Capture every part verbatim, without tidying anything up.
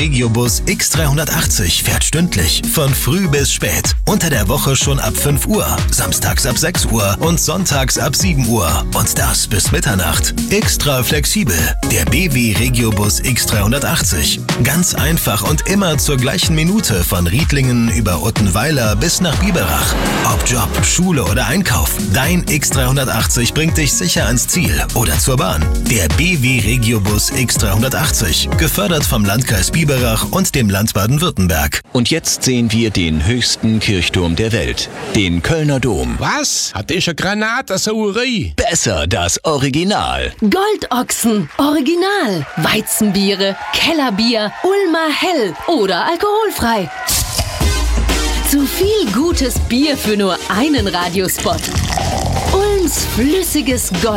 Regiobus X dreihundertachtzig fährt stündlich von früh bis spät. Unter der Woche schon ab fünf Uhr, samstags ab sechs Uhr und sonntags ab sieben Uhr. Und das bis Mitternacht. Extra flexibel. Der B W Regiobus X dreihundertachtzig. Ganz einfach und immer zur gleichen Minute von Riedlingen über Uttenweiler bis nach Biberach. Ob Job, Schule oder Einkauf, dein X dreihundertachtzig bringt dich sicher ans Ziel oder zur Bahn. Der B W Regiobus X dreihundertachtzig, gefördert vom Landkreis Biberach und dem Land Baden-Württemberg. Und jetzt sehen wir den höchsten Kirchturm der Welt, den Kölner Dom. Was? Hat ich eine Granatensauerei? Besser das Original. Goldochsen, Original. Weizenbiere, Kellerbier, Ulmer Hell oder alkoholfrei. Zu viel gutes Bier für nur einen Radiospot. Ulms flüssiges Gold.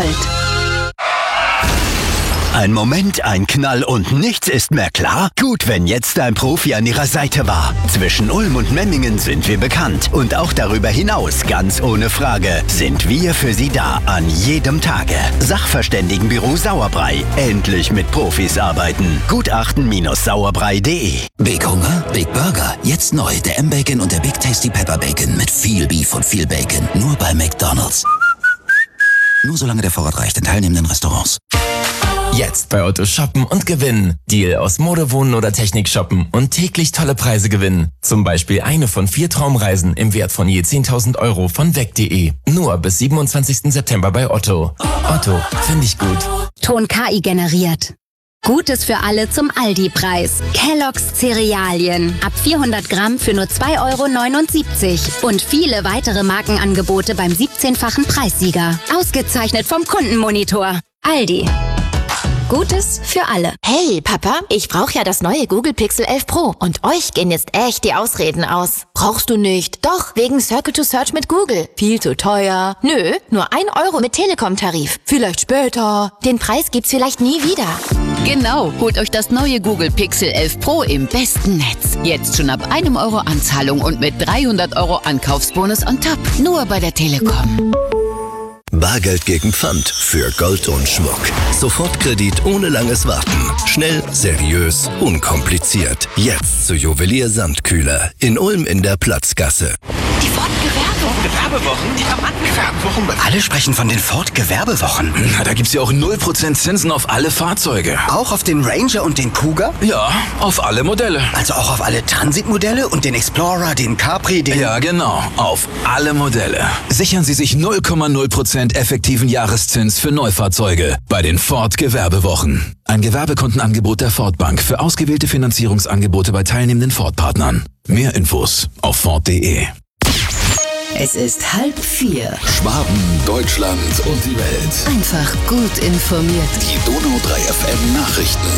Ein Moment, ein Knall und nichts ist mehr klar? Gut, wenn jetzt ein Profi an Ihrer Seite war. Zwischen Ulm und Memmingen sind wir bekannt. Und auch darüber hinaus, ganz ohne Frage, sind wir für Sie da an jedem Tage. Sachverständigenbüro Sauerbrei. Endlich mit Profis arbeiten. Gutachten Sauerbrei punkt de. Big Hunger? Big Burger. Jetzt neu, der M-Bacon und der Big Tasty Pepper Bacon mit viel Beef und viel Bacon. Nur bei McDonald's. Nur solange der Vorrat reicht in teilnehmenden Restaurants. Jetzt bei Otto shoppen und gewinnen. Deal aus Mode, Wohnen oder Technik shoppen und täglich tolle Preise gewinnen. Zum Beispiel eine von vier Traumreisen im Wert von je zehntausend Euro von weg punkt de. Nur bis siebenundzwanzigsten September bei Otto. Otto, finde ich gut. Ton K I generiert. Gutes für alle zum Aldi-Preis. Kellogg's Cerealien. Ab vierhundert Gramm für nur zwei Euro neunundsiebzig. Und viele weitere Markenangebote beim siebzehnfachen Preissieger. Ausgezeichnet vom Kundenmonitor. Aldi. Gutes für alle. Hey, Papa, ich brauche ja das neue Google Pixel elf Pro. Und euch gehen jetzt echt die Ausreden aus. Brauchst du nicht? Doch, wegen Circle to Search mit Google. Viel zu teuer. Nö, nur ein Euro mit Telekom-Tarif. Vielleicht später. Den Preis gibt's vielleicht nie wieder. Genau, holt euch das neue Google Pixel elf Pro im besten Netz. Jetzt schon ab einem Euro Anzahlung und mit dreihundert Euro Ankaufsbonus on top. Nur bei der Telekom. Bargeld gegen Pfand für Gold und Schmuck. Sofortkredit ohne langes Warten. Schnell, seriös, unkompliziert. Jetzt zu Juwelier Sandkühler in Ulm in der Platzgasse. Die Ford Gewerbewochen. Gewerbewochen? Die Rabattgewerbewochen. Alle sprechen von den Ford Gewerbewochen. Na, da gibt's ja auch null Prozent Zinsen auf alle Fahrzeuge. Auch auf den Ranger und den Kuga? Ja, auf alle Modelle. Also auch auf alle Transitmodelle und den Explorer, den Capri, den... Ja, genau. Auf alle Modelle. Sichern Sie sich null Komma null Prozent effektiven Jahreszins für Neufahrzeuge bei den Ford Gewerbewochen. Ein Gewerbekundenangebot der Ford Bank für ausgewählte Finanzierungsangebote bei teilnehmenden Ford-Partnern. Mehr Infos auf Ford punkt de. Es ist halb vier. Schwaben, Deutschland und die Welt. Einfach gut informiert. Die Donau drei F M Nachrichten.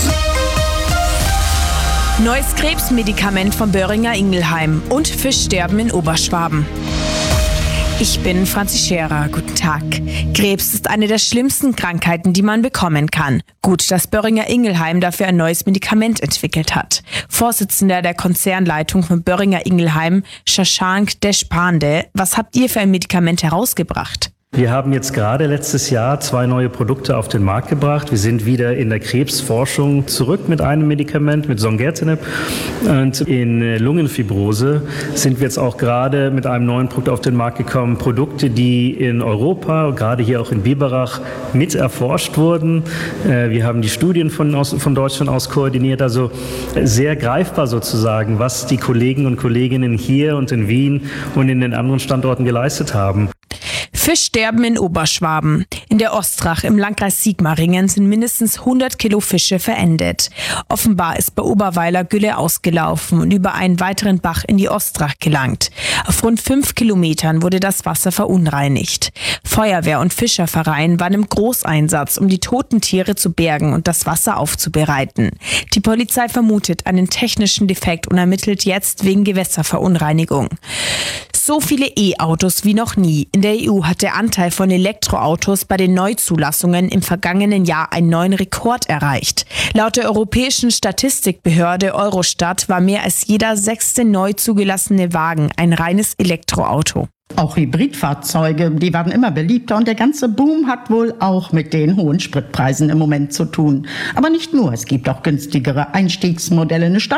Neues Krebsmedikament von Boehringer Ingelheim und Fischsterben in Oberschwaben. Ich bin Franzi Scherer. Guten Tag. Krebs ist eine der schlimmsten Krankheiten, die man bekommen kann. Gut, dass Boehringer Ingelheim dafür ein neues Medikament entwickelt hat. Vorsitzender der Konzernleitung von Boehringer Ingelheim, Shashank Deshpande, was habt ihr für ein Medikament herausgebracht? Wir haben jetzt gerade letztes Jahr zwei neue Produkte auf den Markt gebracht. Wir sind wieder in der Krebsforschung zurück mit einem Medikament, mit Zongertinib. Und in Lungenfibrose sind wir jetzt auch gerade mit einem neuen Produkt auf den Markt gekommen. Produkte, die in Europa, gerade hier auch in Biberach, mit erforscht wurden. Wir haben die Studien von, aus, von Deutschland aus koordiniert. Also sehr greifbar sozusagen, was die Kollegen und Kolleginnen hier und in Wien und in den anderen Standorten geleistet haben. Fischsterben in Oberschwaben. In der Ostrach im Landkreis Sigmaringen sind mindestens hundert Kilo Fische verendet. Offenbar ist bei Oberweiler Gülle ausgelaufen und über einen weiteren Bach in die Ostrach gelangt. Auf rund fünf Kilometern wurde das Wasser verunreinigt. Feuerwehr und Fischerverein waren im Großeinsatz, um die toten Tiere zu bergen und das Wasser aufzubereiten. Die Polizei vermutet einen technischen Defekt und ermittelt jetzt wegen Gewässerverunreinigung. So viele E-Autos wie noch nie. In der E U hat der Anteil von Elektroautos bei den Neuzulassungen im vergangenen Jahr einen neuen Rekord erreicht. Laut der europäischen Statistikbehörde Eurostat war mehr als jeder sechste neu zugelassene Wagen ein reines Elektroauto. Auch Hybridfahrzeuge, die werden immer beliebter und der ganze Boom hat wohl auch mit den hohen Spritpreisen im Moment zu tun. Aber nicht nur, es gibt auch günstigere Einstiegsmodelle. Eine